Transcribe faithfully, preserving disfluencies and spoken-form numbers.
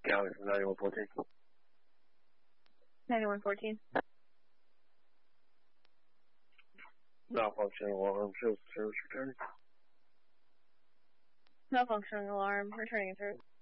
Galley from ninety-one fourteen. ninety-one fourteen. Malfunctioning alarm shows service returning. Malfunctioning alarm returning through.